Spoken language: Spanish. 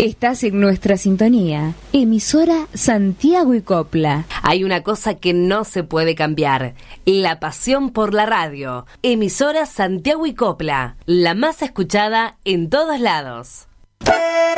Estás en nuestra sintonía. Emisora Santiago y Copla. Hay una cosa que no se puede cambiar: la pasión por la radio. Emisora Santiago y Copla, la más escuchada en todos lados.